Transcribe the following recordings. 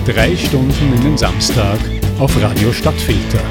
3 Stunden in den Samstag auf Radio Stadtfilter.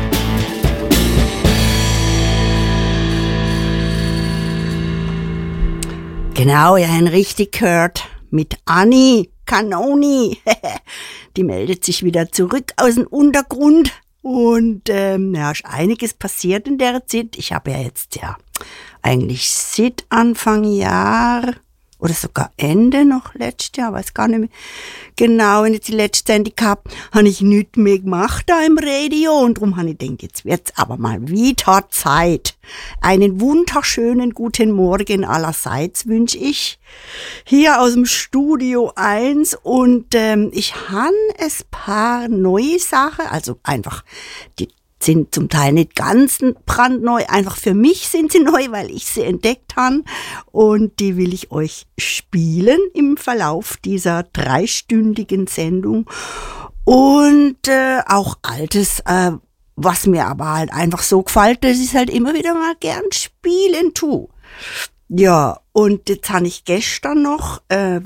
Genau, ihr habt richtig gehört. Mit Anni Canoni. Die meldet sich wieder zurück aus dem Untergrund. Und ist einiges passiert in der Zeit. Ich habe ja jetzt eigentlich seit Anfang Jahr oder sogar Ende noch letztes Jahr, weiß gar nicht mehr genau, wenn ich die letzte Sendung gehabt, habe ich nichts mehr gemacht da im Radio und darum habe ich gedacht, jetzt wird's aber mal wieder Zeit. Einen wunderschönen guten Morgen allerseits wünsche ich hier aus dem Studio 1 und ich habe ein paar neue Sachen, also einfach die sind zum Teil nicht ganz brandneu, einfach für mich sind sie neu, weil ich sie entdeckt habe und die will ich euch spielen im Verlauf dieser 3-stündigen Sendung und auch Altes, was mir aber halt einfach so gefällt, dass ich es halt immer wieder mal gern spielen tue. Ja, und jetzt habe ich gestern noch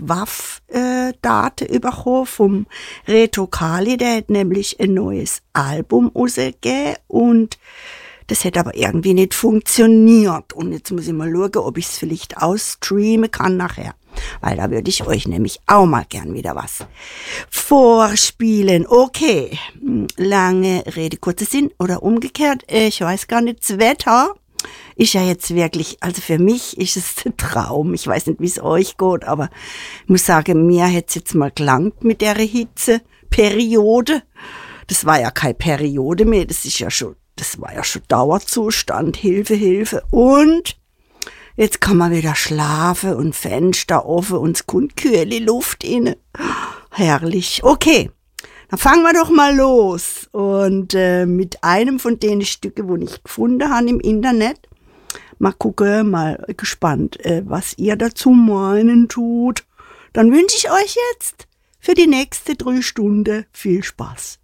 Daten bekommen vom Reto Kali, der hat nämlich ein neues Album rausgegeben und das hat aber irgendwie nicht funktioniert. Und jetzt muss ich mal schauen, ob ich es vielleicht ausstreamen kann nachher, weil da würde ich euch nämlich auch mal gern wieder was vorspielen. Okay, lange Rede, kurzer Sinn oder umgekehrt, ich weiß gar nicht, das Wetter ist ja jetzt wirklich, also für mich ist es ein Traum. Ich weiß nicht, wie es euch geht, aber ich muss sagen, mir hätte es jetzt mal gelangt mit der Hitzeperiode. Das war ja keine Periode mehr, das war ja schon Dauerzustand, Hilfe. Und jetzt kann man wieder schlafen und Fenster offen und es kommt kühle Luft rein. Herrlich. Okay. Dann fangen wir doch mal los. Und mit einem von den Stücken, wo ich gefunden habe im Internet. Mal gucken, mal gespannt, was ihr dazu meinen tut. Dann wünsche ich euch jetzt für die nächste 3 Stunden viel Spaß.